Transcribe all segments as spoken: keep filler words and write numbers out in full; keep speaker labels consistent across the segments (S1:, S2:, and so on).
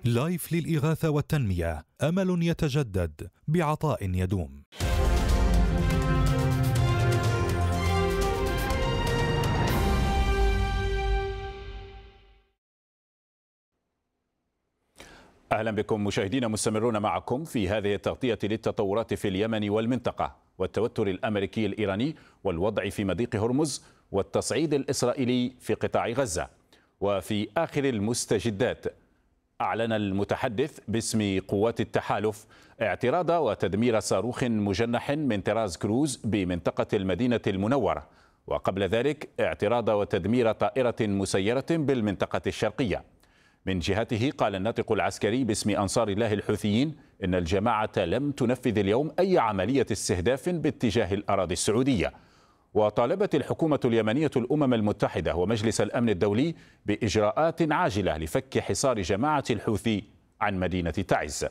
S1: لايف للإغاثة والتنمية، أمل يتجدد بعطاء يدوم.
S2: أهلا بكم مشاهدينا، مستمرون معكم في هذه التغطية للتطورات في اليمن والمنطقة والتوتر الأمريكي الإيراني والوضع في مضيق هرمز والتصعيد الإسرائيلي في قطاع غزة. وفي آخر المستجدات، أعلن المتحدث باسم قوات التحالف اعتراض وتدمير صاروخ مجنح من طراز كروز بمنطقة المدينة المنورة، وقبل ذلك اعتراض وتدمير طائرة مسيرة بالمنطقة الشرقية. من جهته قال الناطق العسكري باسم أنصار الله الحوثيين إن الجماعة لم تنفذ اليوم أي عملية استهداف باتجاه الأراضي السعودية. وطالبت الحكومة اليمنية الأمم المتحدة ومجلس الأمن الدولي بإجراءات عاجلة لفك حصار جماعة الحوثي عن مدينة تعز.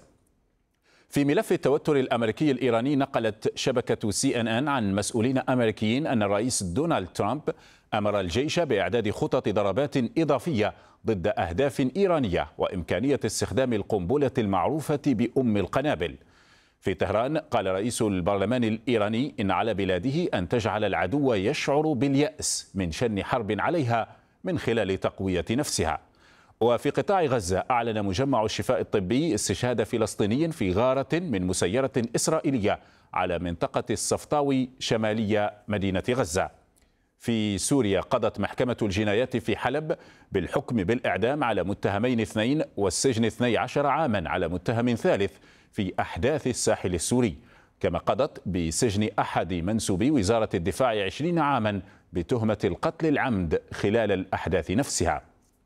S2: في ملف التوتر الأمريكي الإيراني، نقلت شبكة سي إن إن عن مسؤولين أمريكيين أن الرئيس دونالد ترامب أمر الجيش بإعداد خطط ضربات إضافية ضد أهداف إيرانية وإمكانية استخدام القنبلة المعروفة بأم القنابل. في طهران قال رئيس البرلمان الإيراني إن على بلاده أن تجعل العدو يشعر باليأس من شن حرب عليها من خلال تقوية نفسها. وفي قطاع غزة، أعلن مجمع الشفاء الطبي استشهاد فلسطيني في غارة من مسيرة إسرائيلية على منطقة الصفطاوي شمالية مدينة غزة. في سوريا، قضت محكمة الجنايات في حلب بالحكم بالإعدام على متهمين اثنين والسجن اثني عشر عاما على متهم ثالث في أحداث الساحل السوري، كما قضت بسجن أحد منسوبي وزارة الدفاع عشرين عاما بتهمة القتل العمد خلال الأحداث نفسها.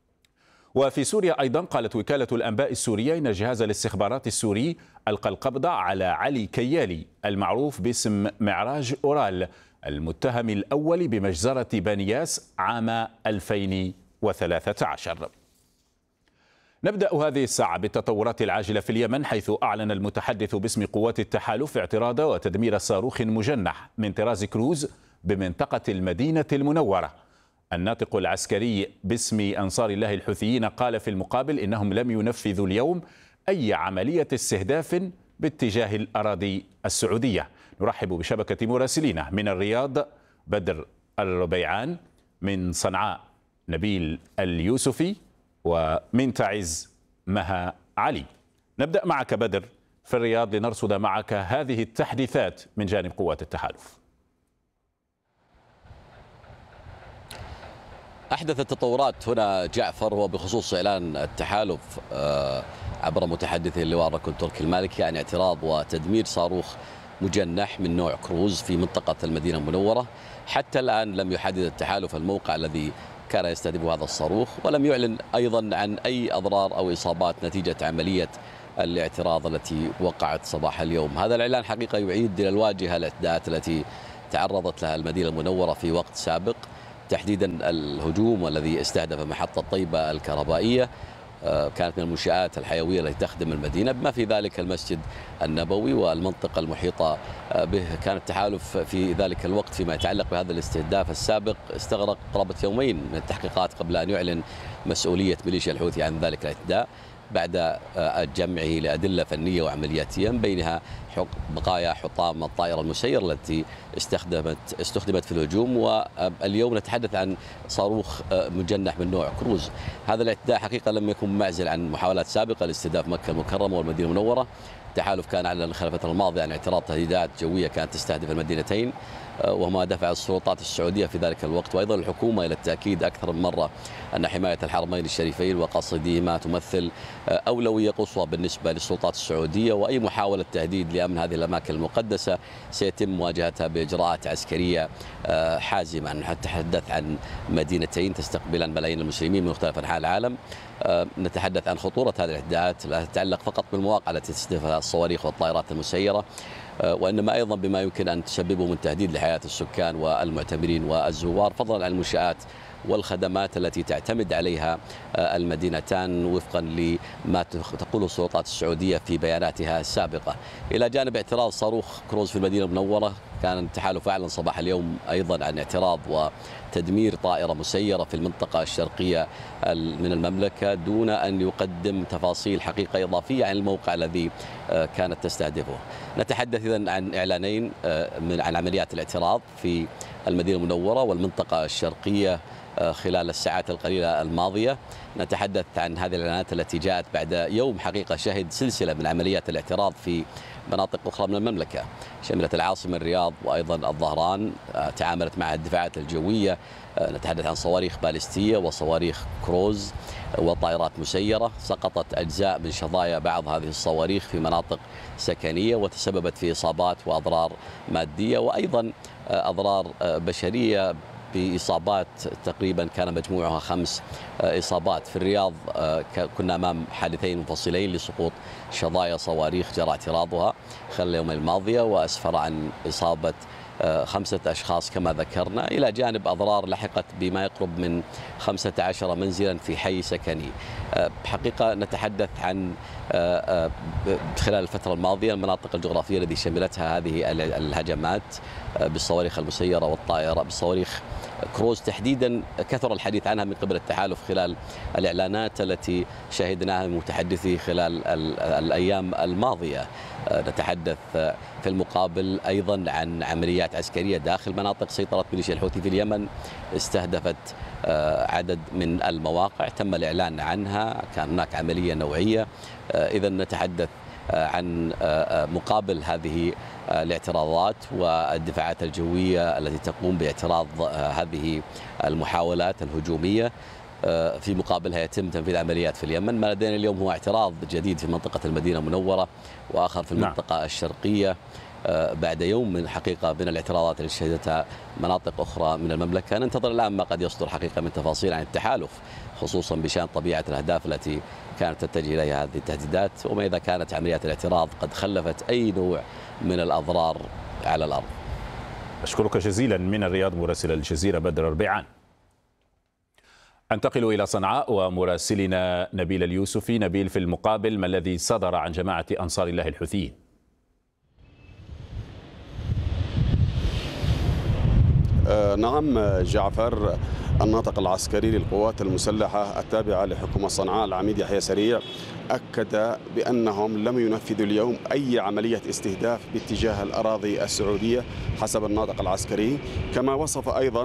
S2: وفي سوريا أيضا، قالت وكالة الأنباء السورية إن جهاز الاستخبارات السوري ألقى القبض على علي كيالي المعروف باسم معراج أورال، المتهم الأول بمجزرة بنياس عام ألفين وثلاثة عشر. نبدأ هذه الساعة بالتطورات العاجلة في اليمن، حيث أعلن المتحدث باسم قوات التحالف اعتراض وتدمير صاروخ مجنح من طراز كروز بمنطقة المدينة المنورة. الناطق العسكري باسم أنصار الله الحوثيين قال في المقابل إنهم لم ينفذوا اليوم أي عملية استهداف باتجاه الأراضي السعودية. نرحب بشبكة مراسلينا من الرياض بدر الربيعان، من صنعاء نبيل اليوسفي، ومن تعز مها علي. نبدأ معك بدر في الرياض لنرصد معك هذه التحديثات من جانب قوات التحالف.
S3: أحدث التطورات هنا جعفر هو بخصوص إعلان التحالف عبر متحدثه اللواء الركن تركي المالكي عن اعتراض وتدمير صاروخ مجنح من نوع كروز في منطقة المدينة المنورة. حتى الآن لم يحدد التحالف الموقع الذي كان يستهدف هذا الصاروخ، ولم يعلن أيضا عن أي أضرار أو إصابات نتيجة عملية الاعتراض التي وقعت صباح اليوم. هذا الإعلان حقيقة يعيد إلى الواجهة الاعتداءات التي تعرضت لها المدينة المنورة في وقت سابق، تحديدا الهجوم الذي استهدف محطة طيبة الكهربائية، كانت من المنشآت الحيوية التي تخدم المدينة، بما في ذلك المسجد النبوي والمنطقة المحيطة به. كان التحالف في ذلك الوقت فيما يتعلق بهذا الاستهداف السابق استغرق قرابة يومين من التحقيقات قبل أن يعلن مسؤولية ميليشيا الحوثي عن ذلك الاعتداء، بعد جمعه لأدلة فنية وعملياتية، بينها بقايا حطام الطائرة المسيرة التي استخدمت استخدمت في الهجوم. واليوم نتحدث عن صاروخ مجنح من نوع كروز. هذا الاعتداء حقيقة لم يكن معزل عن محاولات سابقة لاستهداف مكة المكرمة والمدينة المنورة. التحالف كان أعلن خلال الفترة الماضية عن اعتراض تهديدات جوية كانت تستهدف المدينتين، وما دفع السلطات السعودية في ذلك الوقت وأيضا الحكومة إلى التأكيد أكثر من مرة أن حماية الحرمين الشريفين وقصديهما تمثل أولوية قصوى بالنسبة للسلطات السعودية، وأي محاولة تهديد لأمن هذه الأماكن المقدسة سيتم مواجهتها بإجراءات عسكرية حازمة. نتحدث عن مدينتين تستقبلان ملايين المسلمين من مختلف أنحاء العالم. نتحدث عن خطورة هذه الاعتداءات لا تتعلق فقط بالمواقع التي تستهدفها الصواريخ والطائرات المسيرة، وإنما أيضا بما يمكن أن تسببه من تهديد لحياة السكان والمعتمرين والزوار، فضلا عن المنشآت والخدمات التي تعتمد عليها المدينتان وفقا لما تقوله السلطات السعودية في بياناتها السابقة. إلى جانب اعتراض صاروخ كروز في المدينة المنورة، كان التحالف أعلن صباح اليوم أيضا عن اعتراض تدمير طائرة مسيرة في المنطقة الشرقية من المملكة دون أن يقدم تفاصيل حقيقة إضافية عن الموقع الذي كانت تستهدفه. نتحدث إذن عن إعلانين من عن عمليات الاعتراض في المدينة المنورة والمنطقة الشرقية خلال الساعات القليلة الماضية. نتحدث عن هذه الإعلانات التي جاءت بعد يوم حقيقة شهد سلسلة من عمليات الاعتراض في مناطق أخرى من المملكة، شملت العاصمة الرياض وأيضا الظهران، تعاملت معها الدفاعات الجوية. نتحدث عن صواريخ باليستية وصواريخ كروز وطائرات مسيرة. سقطت أجزاء من شظايا بعض هذه الصواريخ في مناطق سكنية وتسببت في إصابات وأضرار مادية وأيضا أضرار بشرية بإصابات تقريبا كان مجموعها خمس إصابات. في الرياض كنا أمام حادثين منفصلين لسقوط شظايا صواريخ جرى اعتراضها خلال اليومين الماضية وأسفر عن إصابة خمسة أشخاص كما ذكرنا، إلى جانب أضرار لحقت بما يقرب من خمسة عشر منزلا في حي سكني. بحقيقة نتحدث عن خلال الفترة الماضية المناطق الجغرافية التي شملتها هذه الهجمات بالصواريخ المسيرة والطائرة بالصواريخ كروز تحديدا، كثر الحديث عنها من قبل التحالف خلال الإعلانات التي شهدناها من متحدثي خلال الأيام الماضية. نتحدث في المقابل أيضا عن عمليات عسكرية داخل مناطق سيطرة ميليشيا الحوثي في اليمن، استهدفت عدد من المواقع تم الإعلان عنها، كان هناك عملية نوعية. إذا نتحدث عن مقابل هذه الاعتراضات والدفاعات الجوية التي تقوم باعتراض هذه المحاولات الهجومية، في مقابلها يتم تنفيذ عمليات في اليمن. ما لدينا اليوم هو اعتراض جديد في منطقة المدينة المنورة وآخر في المنطقة نعم. الشرقية بعد يوم من حقيقة من الاعتراضات التي شهدتها مناطق أخرى من المملكة. ننتظر الآن ما قد يصدر حقيقة من تفاصيل عن التحالف خصوصا بشأن طبيعة الأهداف التي كانت تتجه إليها هذه التهديدات، وما إذا كانت عمليات الاعتراض قد خلفت أي نوع من الأضرار على الأرض.
S2: أشكرك جزيلا من الرياض مراسل الجزيرة بدر ربيعان. أنتقل إلى صنعاء ومراسلنا نبيل اليوسفي. نبيل، في المقابل ما الذي صدر عن جماعة أنصار الله الحوثيين؟
S4: آه نعم جعفر، الناطق العسكري للقوات المسلحة التابعة لحكومة صنعاء العميد يحيى سريع أكد بأنهم لم ينفذوا اليوم أي عملية استهداف باتجاه الأراضي السعودية حسب الناطق العسكري، كما وصف أيضا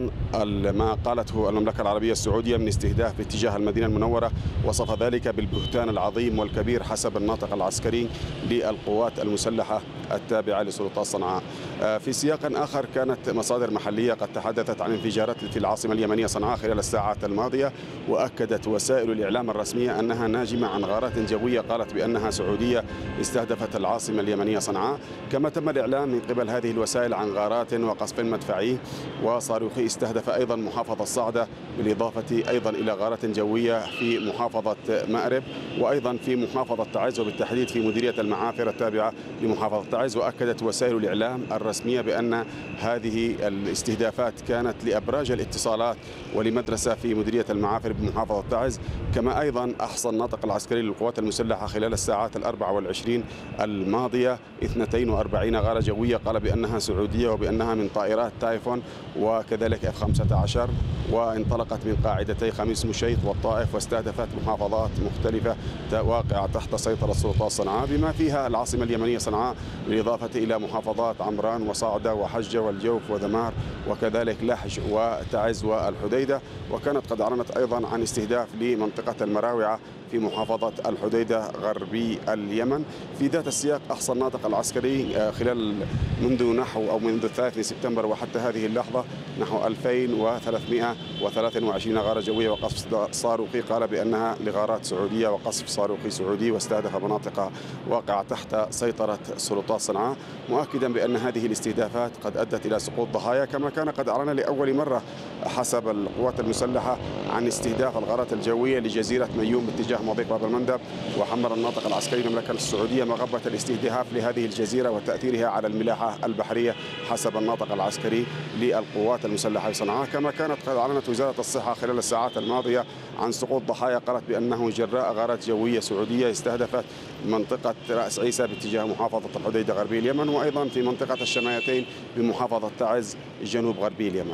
S4: ما قالته المملكة العربية السعودية من استهداف باتجاه المدينة المنورة، وصف ذلك بالبهتان العظيم والكبير حسب الناطق العسكري للقوات المسلحة التابعة لسلطات صنعاء. في سياق آخر، كانت مصادر محلية قد تحدثت عن انفجارات في العاصمة اليمنية صنعاء خلال الساعات الماضية، وأكدت وسائل الإعلام الرسمية أنها ناجمة عن غارات جوية قالت بأنها سعودية استهدفت العاصمة اليمنية صنعاء. كما تم الإعلان من قبل هذه الوسائل عن غارات وقصف مدفعي وصاروخي استهدف أيضا محافظة صعدة، بالإضافة أيضا إلى غارات جوية في محافظة مأرب وأيضا في محافظة تعز، وبالتحديد في مديرية المعافر التابعة لمحافظة تعز. وأكدت وسائل الإعلام الرسمية بأن هذه الاستهدافات كانت لأبراج الاتصالات ولمدرسة في مديرية المعافر بمحافظة تعز. كما أيضا أحصى الناطق العسكري للقوات المسلحة خلال الساعات الأربع والعشرين الماضية اثنتين وأربعين غارة جوية قال بأنها سعودية وبأنها من طائرات تايفون وكذلك اف خمسة عشر، وانطلقت من قاعدتي خميس مشيط والطائف واستهدفت محافظات مختلفة واقعة تحت سيطرة سلطات صنعاء بما فيها العاصمة اليمنية صنعاء، بالإضافة إلى محافظات عمران وصعدة وحجة والجوف وذمار وكذلك لحج وتعز والحديدة. وكانت قد أعلنت أيضا عن استهداف لمنطقة المراوعة في محافظة الحديدة غربي اليمن. في ذات السياق أحصى الناطق العسكري خلال منذ نحو أو منذ الثالث من سبتمبر وحتى هذه اللحظة نحو ألفين وثلاثمئة وثلاثة وعشرين غارة جوية وقصف صاروخي قال بأنها لغارات سعودية وقصف صاروخي سعودي، واستهدف مناطق واقعة تحت سيطرة سلطات صنعاء، مؤكدا بأن هذه الاستهدافات قد أدت إلى سقوط ضحايا. كما كان قد أعلن لأول مرة حسب القوات المسلحة عن استهداف الغارات الجوية لجزيرة ميوم باتجاه مضيق باب المندب، وحمل الناطق العسكري المملكة السعودية مغبة الاستهداف لهذه الجزيرة وتأثيرها على الملاحة البحرية حسب الناطق العسكري للقوات المسلحة في صنعاء. كما كانت قد أعلنت وزارة الصحة خلال الساعات الماضية عن سقوط ضحايا قالت بأنه جراء غارات جوية سعودية استهدفت منطقة رأس عيسى باتجاه محافظة الحديدة غربي اليمن، وأيضا في منطقة الشمايتين بمحافظة تعز جنوب غربي اليمن.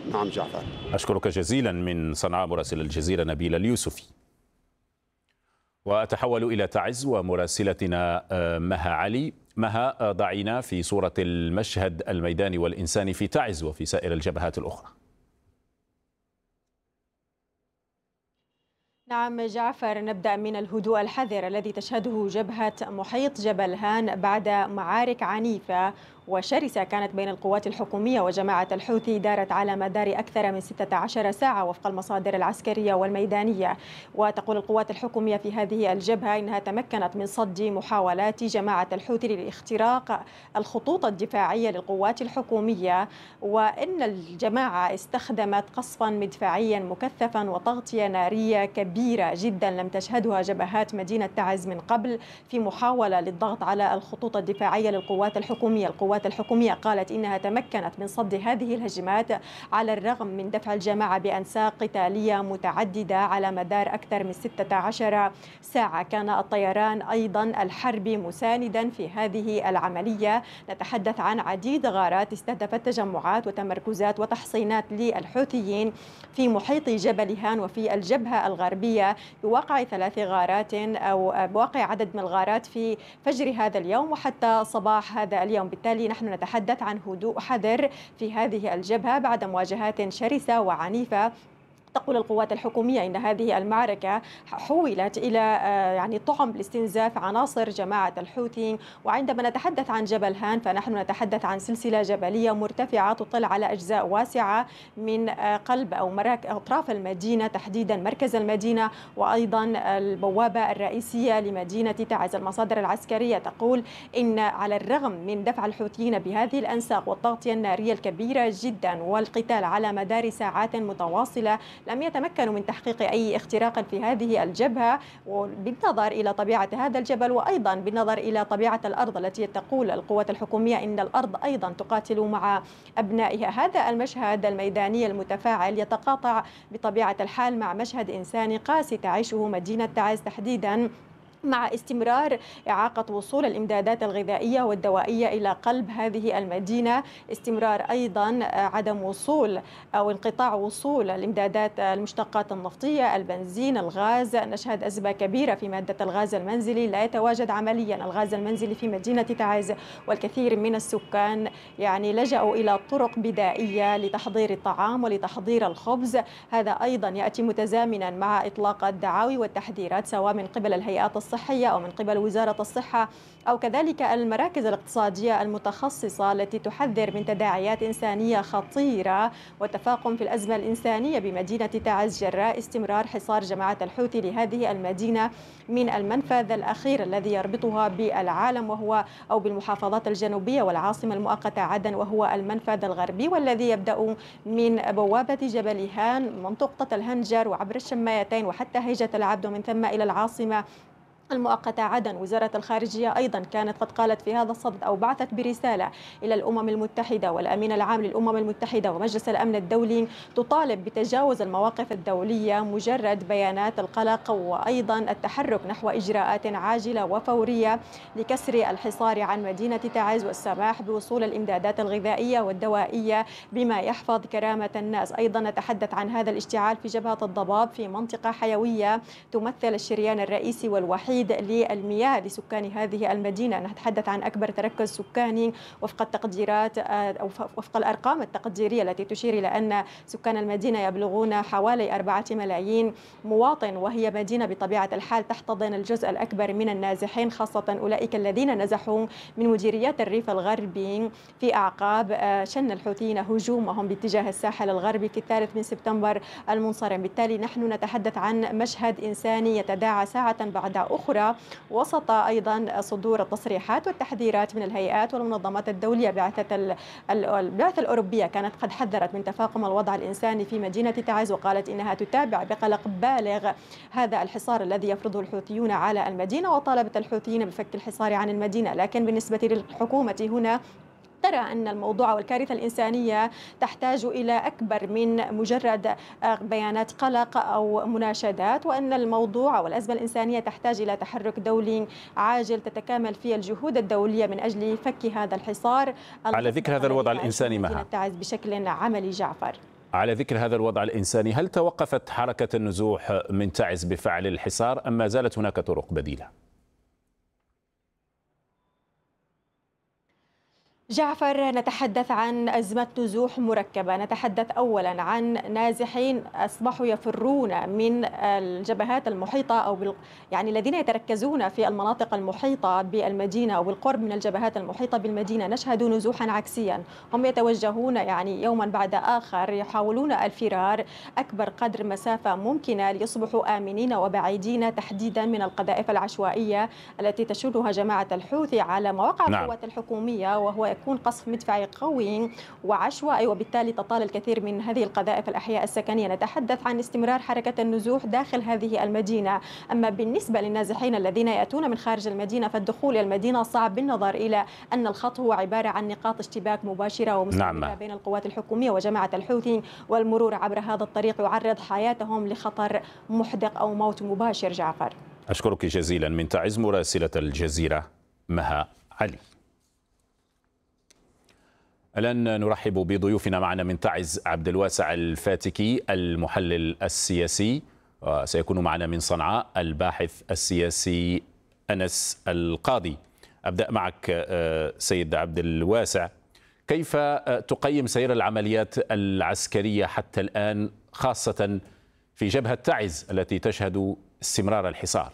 S4: نعم جعفر.
S2: أشكرك جزيلا من صنعاء مراسل الجزيرة نبيل اليوسفي. وأتحول إلى تعز ومراسلتنا مها علي. مها، ضعينا في صورة المشهد الميداني والإنساني في تعز وفي سائر الجبهات الأخرى.
S5: نعم جعفر، نبدأ من الهدوء الحذر الذي تشهده جبهة محيط جبل هان بعد معارك عنيفة وشرسة كانت بين القوات الحكومية وجماعة الحوثي، دارت على مدار أكثر من ستة عشر ساعة وفق المصادر العسكرية والميدانية. وتقول القوات الحكومية في هذه الجبهة إنها تمكنت من صد محاولات جماعة الحوثي لاختراق الخطوط الدفاعية للقوات الحكومية، وإن الجماعة استخدمت قصفا مدفعيا مكثفا وتغطية نارية كبيرة جدا لم تشهدها جبهات مدينة تعز من قبل في محاولة للضغط على الخطوط الدفاعية للقوات الحكومية. القوات الحكومية قالت إنها تمكنت من صد هذه الهجمات على الرغم من دفع الجماعة بأنساق قتالية متعددة على مدار أكثر من ستة عشر ساعة. كان الطيران أيضا الحربي مساندا في هذه العملية. نتحدث عن عديد غارات استهدفت تجمعات وتمركزات وتحصينات للحوثيين في محيط جبل هان وفي الجبهة الغربية بواقع ثلاث غارات أو بواقع عدد من الغارات في فجر هذا اليوم وحتى صباح هذا اليوم. بالتالي نحن نتحدث عن هدوء حذر في هذه الجبهة بعد مواجهات شرسة وعنيفة. تقول القوات الحكومية إن هذه المعركة حولت إلى يعني طعم لاستنزاف عناصر جماعة الحوثي. وعندما نتحدث عن جبل هان فنحن نتحدث عن سلسلة جبلية مرتفعة تطل على أجزاء واسعة من قلب أو أطراف المدينة، تحديدا مركز المدينة وأيضا البوابة الرئيسية لمدينة تعز. المصادر العسكرية تقول إن على الرغم من دفع الحوثيين بهذه الأنساق والتغطية النارية الكبيرة جدا والقتال على مدار ساعات متواصلة لم يتمكنوا من تحقيق أي اختراق في هذه الجبهة، وبالنظر إلى طبيعة هذا الجبل وأيضا بالنظر إلى طبيعة الأرض التي تقول القوات الحكومية إن الأرض أيضا تقاتل مع أبنائها. هذا المشهد الميداني المتفاعل يتقاطع بطبيعة الحال مع مشهد إنساني قاسي تعيشه مدينة تعز تحديدا، مع استمرار إعاقة وصول الإمدادات الغذائية والدوائية إلى قلب هذه المدينة، استمرار أيضا عدم وصول أو انقطاع وصول الإمدادات المشتقات النفطية، البنزين، الغاز. نشهد أزمة كبيرة في مادة الغاز المنزلي، لا يتواجد عمليا الغاز المنزلي في مدينة تعز، والكثير من السكان يعني لجأوا إلى طرق بدائية لتحضير الطعام ولتحضير الخبز. هذا أيضا يأتي متزامنا مع إطلاق الدعاوي والتحذيرات سواء من قبل الهيئات الصحية أو من قبل وزارة الصحة أو كذلك المراكز الاقتصادية المتخصصة التي تحذر من تداعيات إنسانية خطيرة وتفاقم في الأزمة الإنسانية بمدينة تعز جراء استمرار حصار جماعة الحوثي لهذه المدينة من المنفذ الأخير الذي يربطها بالعالم وهو أو بالمحافظات الجنوبية والعاصمة المؤقتة عدن وهو المنفذ الغربي، والذي يبدأ من بوابة جبل هان منطقة الهنجر وعبر الشمايتين وحتى هيجة العبد ومن ثم إلى العاصمة المؤقتة عدن. وزارة الخارجية أيضا كانت قد قالت في هذا الصدد أو بعثت برسالة إلى الأمم المتحدة والأمين العام للأمم المتحدة ومجلس الأمن الدولي تطالب بتجاوز المواقف الدولية مجرد بيانات القلق، وأيضا التحرك نحو إجراءات عاجلة وفورية لكسر الحصار عن مدينة تعز والسماح بوصول الإمدادات الغذائية والدوائية بما يحفظ كرامة الناس. أيضا نتحدث عن هذا الاشتعال في جبهة الضباب في منطقة حيوية تمثل الشريان الرئيسي والوحيد للمياه لسكان هذه المدينة. نتحدث عن أكبر تركز سكاني وفق التقديرات أو وفق الأرقام التقديرية التي تشير إلى أن سكان المدينة يبلغون حوالي أربعة ملايين مواطن، وهي مدينة بطبيعة الحال تحتضن الجزء الأكبر من النازحين، خاصة أولئك الذين نزحوا من مديريات الريف الغربي في أعقاب شن الحوثيين هجومهم باتجاه الساحل الغربي في الثالث من سبتمبر المنصرم. بالتالي نحن نتحدث عن مشهد إنساني يتداعى ساعة بعد أخرى وسط أيضا صدور التصريحات والتحذيرات من الهيئات والمنظمات الدولية. بعثة البعثة الأوروبية كانت قد حذرت من تفاقم الوضع الإنساني في مدينة تعز وقالت إنها تتابع بقلق بالغ هذا الحصار الذي يفرضه الحوثيون على المدينة، وطالبت الحوثيين بفك الحصار عن المدينة. لكن بالنسبة للحكومة هنا ترى أن الموضوع والكارثة الإنسانية تحتاج إلى أكبر من مجرد بيانات قلق أو مناشدات، وأن الموضوع والأزمة الإنسانية تحتاج إلى تحرك دولي عاجل تتكامل فيه الجهود الدولية من أجل فك هذا الحصار.
S2: على ذكر هذا الوضع الإنساني معها
S5: بشكل عملي جعفر.
S2: على ذكر هذا الوضع الإنساني، هل توقفت حركة النزوح من تعز بفعل الحصار أم ما زالت هناك طرق بديلة؟
S5: جعفر، نتحدث عن أزمة نزوح مركبة. نتحدث أولا عن نازحين أصبحوا يفرون من الجبهات المحيطة أو بال... يعني الذين يتركزون في المناطق المحيطة بالمدينة أو بالقرب من الجبهات المحيطة بالمدينة. نشهد نزوحا عكسيا، هم يتوجهون يعني يوما بعد آخر يحاولون الفرار أكبر قدر مسافة ممكنة ليصبحوا آمنين وبعيدين تحديدا من القذائف العشوائية التي تشنها جماعة الحوثي على مواقع نعم. القوات الحكومية، وهو يكون قصف مدفعي قوي وعشوائي، وبالتالي تطال الكثير من هذه القذائف الأحياء السكنية. نتحدث عن استمرار حركة النزوح داخل هذه المدينة. أما بالنسبة للنازحين الذين يأتون من خارج المدينة فالدخول إلى المدينة صعب بالنظر إلى أن الخط هو عبارة عن نقاط اشتباك مباشرة ومستمرة نعم. بين القوات الحكومية وجماعة الحوثي، والمرور عبر هذا الطريق يعرض حياتهم لخطر محدق أو موت مباشر. جعفر،
S2: أشكرك جزيلا. من تعز مراسلة الجزيرة مها علي. الآن نرحب بضيوفنا. معنا من تعز عبد الواسع الفاتكي المحلل السياسي، وسيكون معنا من صنعاء الباحث السياسي أنس القاضي. أبدأ معك سيد عبد الواسع، كيف تقيم سير العمليات العسكرية حتى الآن، خاصة في جبهة تعز التي تشهد استمرار الحصار؟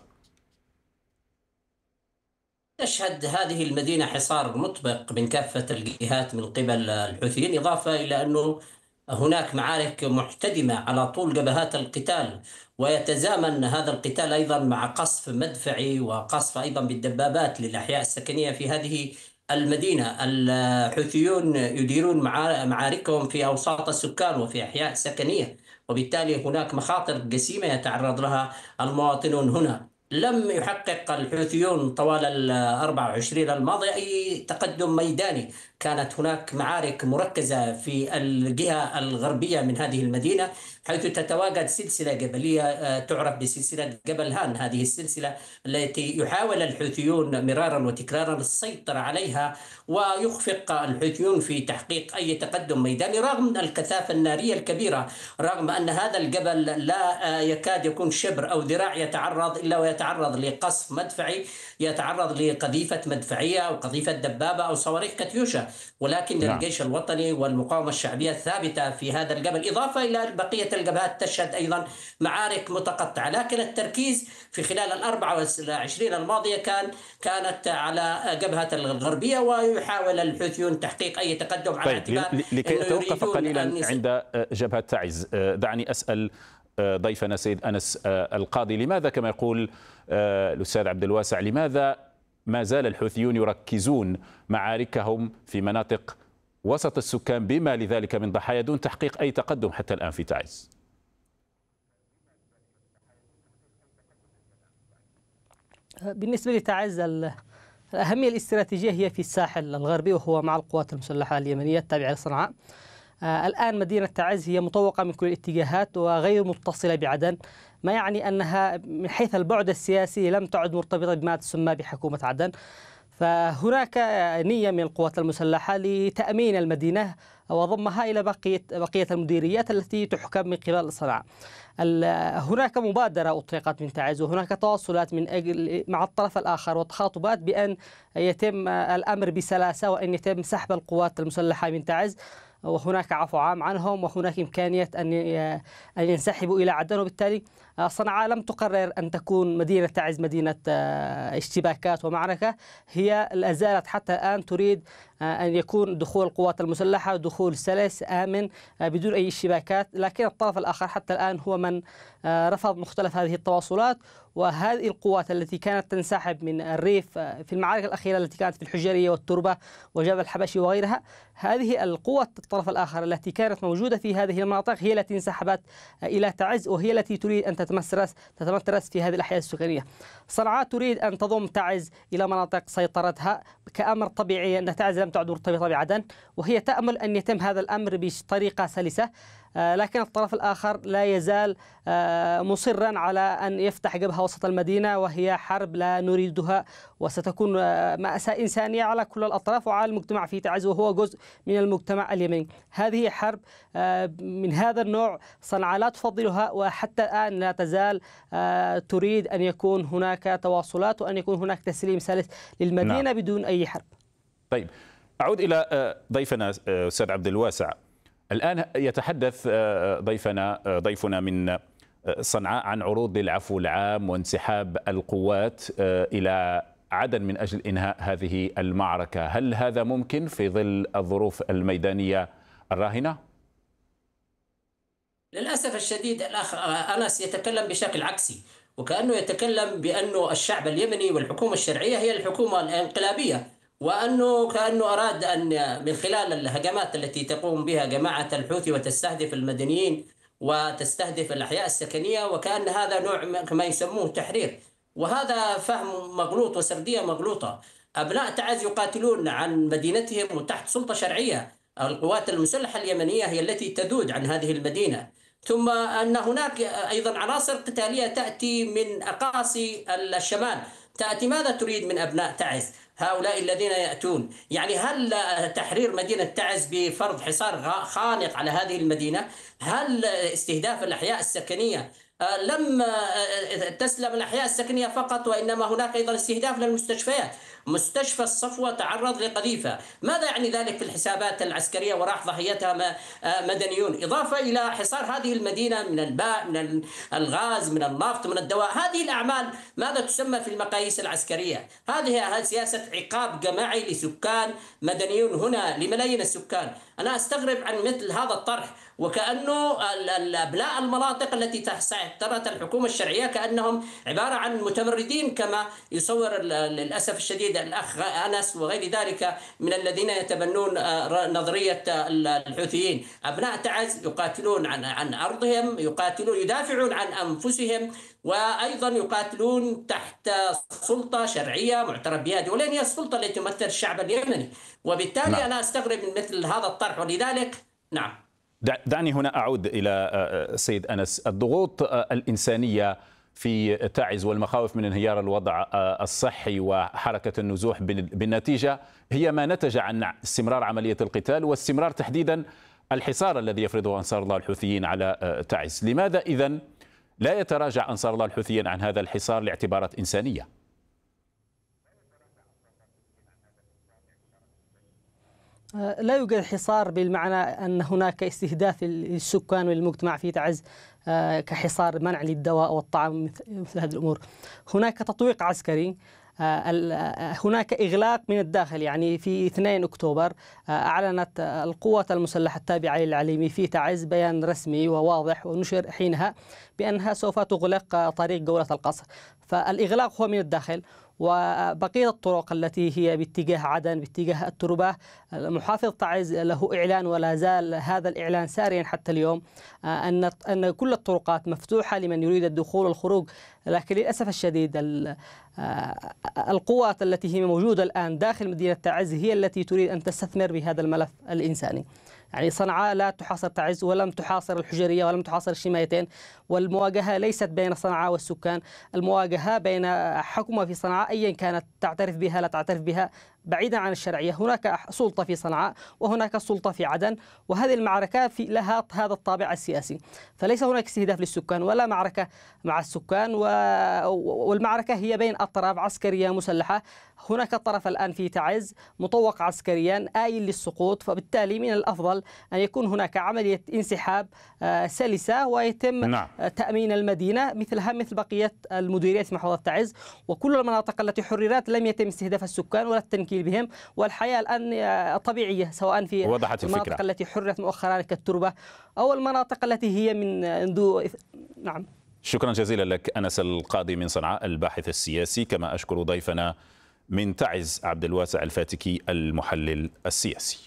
S6: تشهد هذه المدينة حصار مطبق من كافة الجهات من قبل الحوثيين، إضافة إلى أنه هناك معارك محتدمة على طول جبهات القتال، ويتزامن هذا القتال أيضا مع قصف مدفعي وقصف أيضا بالدبابات للأحياء السكنية في هذه المدينة. الحوثيون يديرون معاركهم في أوساط السكان وفي أحياء سكنية، وبالتالي هناك مخاطر جسيمة يتعرض لها المواطنون هنا. لم يحقق الحوثيون طوال الأربع وعشرين الماضية أي تقدم ميداني. كانت هناك معارك مركزة في الجهة الغربية من هذه المدينة، حيث تتواجد سلسلة جبلية تعرف بسلسلة جبل هان. هذه السلسلة التي يحاول الحوثيون مرارا وتكرارا السيطرة عليها، ويخفق الحوثيون في تحقيق أي تقدم ميداني رغم الكثافة النارية الكبيرة، رغم أن هذا الجبل لا يكاد يكون شبر أو ذراع يتعرض إلا ويتعرض لقصف مدفعي، يتعرض لقذيفة مدفعية أو قذيفة دبابة أو صواريخ كاتيوشا. ولكن نعم. الجيش الوطني والمقاومة الشعبية الثابتة في هذا الجبل، إضافة إلى بقية الجبهات تشهد أيضا معارك متقطعة. لكن التركيز في خلال الأربع والعشرين الماضية كان كانت على جبهة الغربية، ويحاول الحوثيون تحقيق أي تقدم على
S2: طيب اعتبار لكي أتوقف قليلا عند جبهة تعز. دعني أسأل ضيفنا سيد أنس القاضي، لماذا كما يقول الأستاذ عبد الواسع، لماذا ما زال الحوثيون يركزون معاركهم في مناطق وسط السكان بما لذلك من ضحايا دون تحقيق أي تقدم حتى الآن في تعز؟
S7: بالنسبة لتعز الأهمية الاستراتيجية هي في الساحل الغربي، وهو مع القوات المسلحة اليمنية التابعة لصنعاء. آه الآن مدينة تعز هي مطوقة من كل الاتجاهات وغير متصلة بعدن، ما يعني أنها من حيث البعد السياسي لم تعد مرتبطة بما تسمى بحكومة عدن. فهناك نية من القوات المسلحة لتأمين المدينة وضمها إلى بقية بقية المديريات التي تحكم من قبل صنعاء. هناك مبادرة أطلقت من تعز، وهناك تواصلات من أجل مع الطرف الآخر وتخاطبات بأن يتم الأمر بسلاسة وأن يتم سحب القوات المسلحة من تعز، وهناك عفو عام عنهم، وهناك إمكانية أن أن ينسحبوا إلى عدن. وبالتالي صنعاء لم تقرر أن تكون مدينة تعز مدينة اشتباكات ومعركة، هي لا زالت حتى الآن تريد أن يكون دخول القوات المسلحة دخول سلس آمن بدون أي اشتباكات. لكن الطرف الآخر حتى الآن هو من رفض مختلف هذه التواصلات. وهذه القوات التي كانت تنسحب من الريف في المعارك الأخيرة التي كانت في الحجرية والتربة وجبل الحبشي وغيرها، هذه القوات الطرف الآخر التي كانت موجودة في هذه المناطق هي التي انسحبت إلى تعز، وهي التي تريد أن تتمترس تتمترس في هذه الأحياء السكنية. صنعاء تريد أن تضم تعز إلى مناطق سيطرتها كأمر طبيعي، أن تعز لم تعد مرتبطة بعدن، وهي تأمل أن يتم هذا الأمر بطريقة سلسة. لكن الطرف الآخر لا يزال مصرا على أن يفتح جبهة وسط المدينة، وهي حرب لا نريدها وستكون مأساة إنسانية على كل الأطراف وعلى المجتمع في تعز وهو جزء من المجتمع اليمني. هذه حرب من هذا النوع صنعاء لا تفضلها، وحتى الآن لا تزال تريد أن يكون هناك تواصلات وأن يكون هناك تسليم سلس للمدينة نعم. بدون أي حرب.
S2: طيب أعود إلى ضيفنا أستاذ عبد الواسع. الآن يتحدث ضيفنا ضيفنا من صنعاء عن عروض للعفو العام وانسحاب القوات إلى عدن من أجل إنهاء هذه المعركة. هل هذا ممكن في ظل الظروف الميدانية الراهنة؟
S6: للأسف الشديد الأخ أنس يتكلم بشكل عكسي، وكأنه يتكلم بأنه الشعب اليمني والحكومة الشرعية هي الحكومة الانقلابية، وأنه كأنه أراد أن من خلال الهجمات التي تقوم بها جماعة الحوثي وتستهدف المدنيين وتستهدف الأحياء السكنية، وكأن هذا نوع كما يسموه تحرير، وهذا فهم مغلوط وسردية مغلوطة. أبناء تعز يقاتلون عن مدينتهم وتحت سلطة شرعية. القوات المسلحة اليمنية هي التي تذود عن هذه المدينة، ثم أن هناك أيضا عناصر قتالية تأتي من أقاصي الشمال. تأتي ماذا تريد من أبناء تعز هؤلاء الذين يأتون؟ يعني هل تحرير مدينة تعز بفرض حصار خانق على هذه المدينة؟ هل استهداف الأحياء السكنية؟ لم تسلم الأحياء السكنية فقط، وإنما هناك أيضا استهداف للمستشفيات. مستشفى الصفوة تعرض لقذيفة. ماذا يعني ذلك في الحسابات العسكرية وراح ضحيتها مدنيون؟ إضافة إلى حصار هذه المدينة من الماء، من الغاز، من النفط، من الدواء. هذه الأعمال ماذا تسمى في المقاييس العسكرية؟ هذه سياسة عقاب جماعي لسكان مدنيون هنا، لملايين السكان. أنا أستغرب عن مثل هذا الطرح، وكأنه الأبناء المناطق التي تحترت الحكومة الشرعية كأنهم عبارة عن متمردين كما يصور للأسف الشديد الأخ أنس وغير ذلك من الذين يتبنون نظرية الحوثيين. أبناء تعز يقاتلون عن عن أرضهم، يقاتلون يدافعون عن أنفسهم، وأيضا يقاتلون تحت سلطة شرعية معترف بها دوليا، هي السلطة التي تمثل الشعب اليمني. وبالتالي نعم. أنا أستغرب من مثل هذا الطرح، ولذلك نعم.
S2: دعني هنا أعود إلى سيد أنس. الضغوط الإنسانية في تعز والمخاوف من انهيار الوضع الصحي وحركة النزوح بالنتيجة هي ما نتج عن استمرار عملية القتال واستمرار تحديدا الحصار الذي يفرضه أنصار الله الحوثيين على تعز. لماذا إذن لا يتراجع أنصار الله الحوثيين عن هذا الحصار لاعتبارات إنسانية؟
S7: لا يوجد حصار بالمعنى أن هناك استهداف للسكان والمجتمع في تعز كحصار منع للدواء والطعام مثل هذه الأمور. هناك تطويق عسكري، هناك إغلاق من الداخل. يعني في اثنين أكتوبر أعلنت القوات المسلحة التابعة للعليمي في تعز بيان رسمي وواضح ونشر حينها بأنها سوف تغلق طريق جولة القصر. فالإغلاق هو من الداخل، وبقية الطرق التي هي باتجاه عدن باتجاه التربة محافظ تعز له إعلان ولا زال هذا الإعلان ساريا حتى اليوم أن أن كل الطرقات مفتوحة لمن يريد الدخول والخروج. لكن للأسف الشديد القوات التي هي موجودة الآن داخل مدينة تعز هي التي تريد أن تستثمر بهذا الملف الإنساني. يعني صنعاء لا تحاصر تعز ولم تحاصر الحجرية ولم تحاصر الشمايتين، والمواجهة ليست بين صنعاء والسكان، المواجهة بين حكومة في صنعاء أيا كانت تعترف بها لا تعترف بها بعيدا عن الشرعية. هناك سلطة في صنعاء وهناك سلطة في عدن، وهذه المعركة في لها هذا الطابع السياسي. فليس هناك استهداف للسكان ولا معركة مع السكان، والمعركة هي بين أطراف عسكرية مسلحة. هناك طرف الآن في تعز مطوق عسكريا آيل للسقوط، فبالتالي من الأفضل أن يكون هناك عملية انسحاب سلسة ويتم نعم. تأمين المدينة مثلها مثل بقية المديريات في محافظة تعز. وكل المناطق التي حررت لم يتم استهداف السكان ولا التنكيل بهم، والحياة الآن طبيعية سواء في
S2: وضحت
S7: المناطق
S2: الفكرة.
S7: التي حررت مؤخرا كالتربة أو المناطق التي هي من ذو نعم.
S2: شكرا جزيلا لك أنس القاضي من صنعاء الباحث السياسي، كما أشكر ضيفنا من تعز عبد الواسع الفاتكي المحلل السياسي.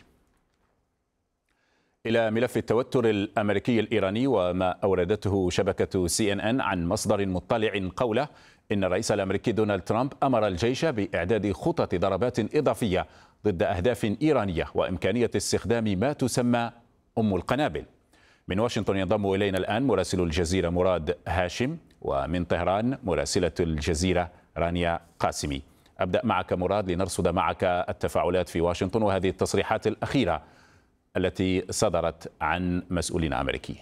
S2: إلى ملف التوتر الأمريكي الإيراني وما أوردته شبكة سي إن إن عن مصدر مطلع قوله إن الرئيس الأمريكي دونالد ترامب أمر الجيش بإعداد خطط ضربات إضافية ضد أهداف إيرانية وإمكانية استخدام ما تسمى أم القنابل. من واشنطن ينضم إلينا الآن مراسل الجزيرة مراد هاشم، ومن طهران مراسلة الجزيرة رانيا قاسمي. أبدأ معك مراد لنرصد معك التفاعلات في واشنطن وهذه التصريحات الأخيرة التي صدرت عن مسؤولين أمريكيين.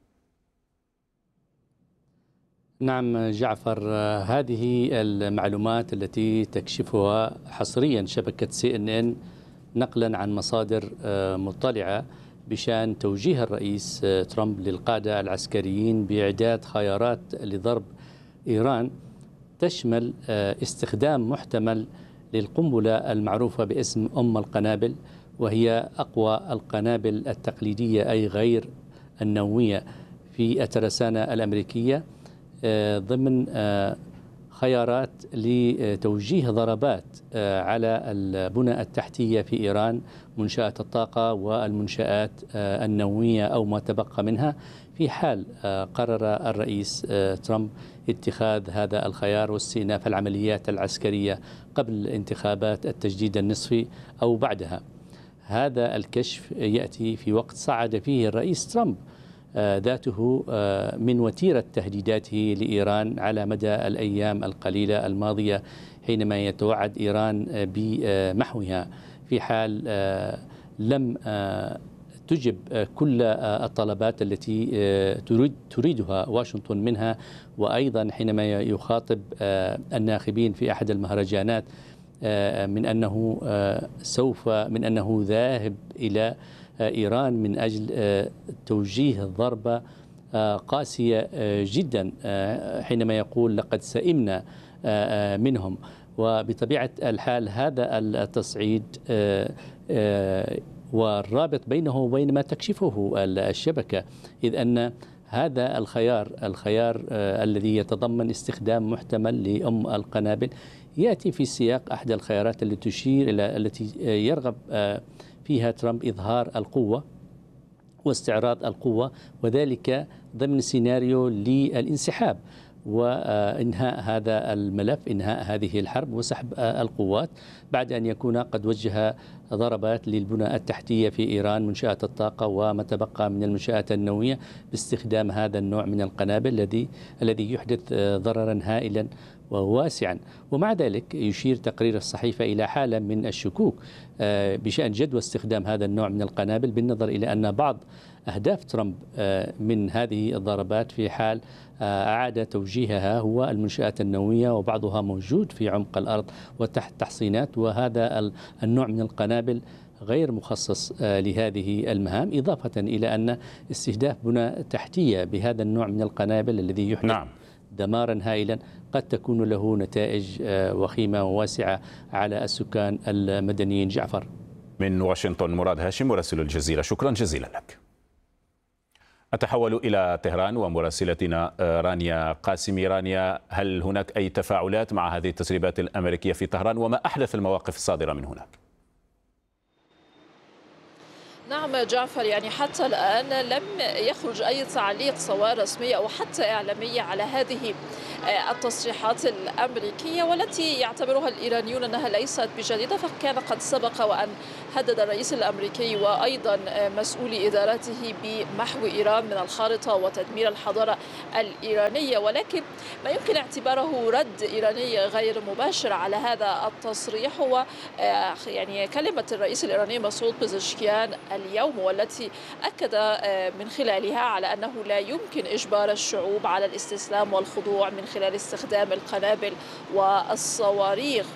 S8: نعم جعفر، هذه المعلومات التي تكشفها حصريا شبكة سي إن إن نقلا عن مصادر مطلعة بشأن توجيه الرئيس ترامب للقادة العسكريين بإعداد خيارات لضرب إيران تشمل استخدام محتمل للقنبلة المعروفة باسم أم القنابل، وهي أقوى القنابل التقليدية أي غير النووية في الترسانة الأمريكية، ضمن خيارات لتوجيه ضربات على البنى التحتية في إيران، منشآت الطاقة والمنشآت النووية أو ما تبقى منها، في حال قرر الرئيس ترامب اتخاذ هذا الخيار واستئناف العمليات العسكرية قبل انتخابات التجديد النصفي أو بعدها. هذا الكشف يأتي في وقت صعد فيه الرئيس ترامب ذاته من وتيرة تهديداته لإيران على مدى الأيام القليلة الماضية، حينما يتوعد إيران بمحوها في حال لم تجب كل الطلبات التي تريد تريدها واشنطن منها. وأيضا حينما يخاطب الناخبين في أحد المهرجانات من أنه سوف من أنه ذاهب إلى إيران من أجل توجيه ضربة قاسية جدا، حينما يقول لقد سئمنا منهم. وبطبيعة الحال هذا التصعيد والرابط بينه وبين ما تكشفه الشبكة، إذ أن هذا الخيار الخيار الذي يتضمن استخدام محتمل لأم القنابل يأتي في سياق أحد الخيارات التي تشير إلى التي يرغب فيها ترامب إظهار القوة واستعراض القوة، وذلك ضمن سيناريو للانسحاب وإنهاء هذا الملف، إنهاء هذه الحرب وسحب القوات بعد أن يكون قد وجه ضربات للبنى التحتية في إيران، منشآت الطاقة وما تبقى من المنشآت النووية، باستخدام هذا النوع من القنابل الذي الذي يحدث ضررا هائلا وواسعا. ومع ذلك يشير تقرير الصحيفة إلى حالة من الشكوك بشأن جدوى استخدام هذا النوع من القنابل، بالنظر إلى أن بعض أهداف ترامب من هذه الضربات في حال أعاد توجيهها هو المنشآت النووية، وبعضها موجود في عمق الأرض وتحت تحصينات، وهذا النوع من القنابل غير مخصص لهذه المهام، إضافة إلى أن استهداف بنى تحتية بهذا النوع من القنابل الذي يحدث نعم. دمارا هائلا قد تكون له نتائج وخيمة وواسعة على السكان المدنيين. جعفر،
S2: من واشنطن مراد هاشم مراسل الجزيرة، شكرا جزيلا لك. أتحول إلى طهران ومراسلتنا رانيا قاسمي. رانيا، هل هناك أي تفاعلات مع هذه التسريبات الأمريكية في طهران، وما أحدث المواقف الصادرة من هناك؟
S9: نعم جعفر، يعني حتى الآن لم يخرج أي تعليق سواء رسمي أو حتى إعلامي على هذه التصريحات الأمريكية، والتي يعتبرها الإيرانيون أنها ليست بجديدة، فكان قد سبق وأن هدد الرئيس الأمريكي وأيضا مسؤولي إدارته بمحو إيران من الخارطة وتدمير الحضارة الإيرانية. ولكن ما يمكن اعتباره رد إيراني غير مباشر على هذا التصريح هو يعني كلمة الرئيس الإيراني مسعود بزشكيان اليوم، والتي أكد من خلالها على أنه لا يمكن إجبار الشعوب على الاستسلام والخضوع من خلال استخدام القنابل والصواريخ.